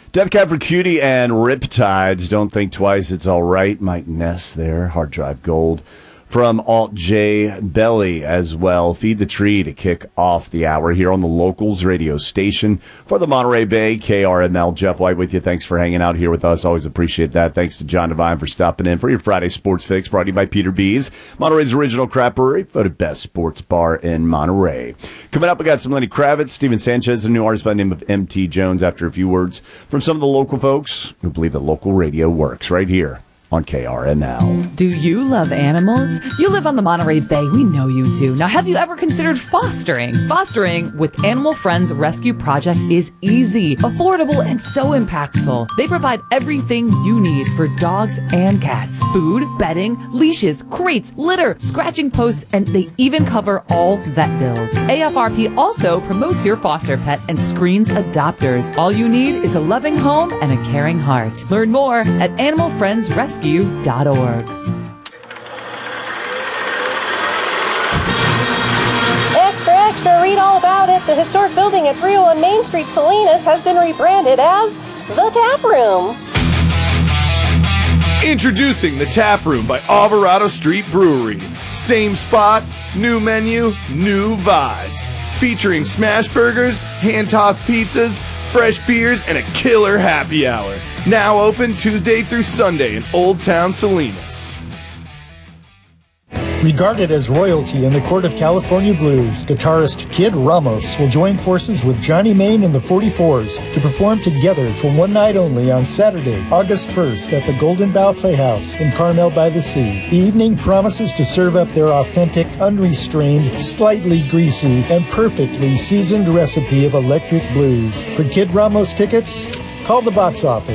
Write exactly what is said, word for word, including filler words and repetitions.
Death Cab for Cutie and Riptides. Don't think twice, it's all right. Mike Ness there. Hard Drive Gold from Alt J Belly as well. Feed the Tree to kick off the hour here on the Locals radio station for the Monterey Bay. K R M L. Jeff White with you. Thanks for hanging out here with us. Always appreciate that. Thanks to John Devine for stopping in for your Friday Sports Fix, brought to you by Peter B's, Monterey's original craft brewery, voted best sports bar in Monterey. Coming up, we got some Lenny Kravitz, Steven Sanchez, a new artist by the name of M T Jones, after a few words from some of the local folks who believe that local radio works right here on K R M L. Do you love animals? You live on the Monterey Bay. We know you do. Now, have you ever considered fostering? Fostering with Animal Friends Rescue Project is easy, affordable, and so impactful. They provide everything you need for dogs and cats. Food, bedding, leashes, crates, litter, scratching posts, and they even cover all vet bills. A F R P also promotes your foster pet and screens adopters. All you need is a loving home and a caring heart. Learn more at animal friends rescue dot org. Extra, extra, read all about it. The historic building at three oh one Main Street, Salinas, has been rebranded as The Tap Room. Introducing The Tap Room by Alvarado Street Brewery. Same spot, new menu, new vibes. Featuring smash burgers, hand-tossed pizzas, fresh beers, and a killer happy hour. Now open Tuesday through Sunday in Old Town Salinas. Regarded as royalty in the court of California blues, guitarist Kid Ramos will join forces with Johnny Main and the forty-fours to perform together for one night only on Saturday, August first at the Golden Bough Playhouse in Carmel by the Sea. The evening promises to serve up their authentic, unrestrained, slightly greasy, and perfectly seasoned recipe of electric blues. For Kid Ramos tickets, call the box office